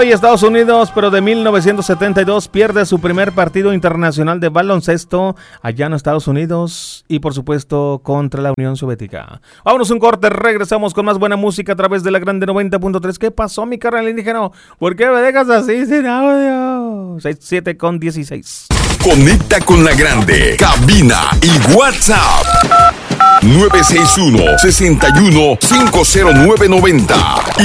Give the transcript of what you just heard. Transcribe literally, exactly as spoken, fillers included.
hoy Estados Unidos, pero de mil novecientos setenta y dos pierde su primer partido internacional de baloncesto allá en Estados Unidos y por supuesto contra la Unión Soviética. Vámonos un corte, regresamos con más buena música a través de la Grande noventa punto tres. ¿Qué pasó, mi carnal indígena? ¿Por qué me dejas así sin audio? seis siete con dieciséis. Conecta con la Grande, cabina y WhatsApp nueve seis uno, seis uno, cinco cero nueve, noventa.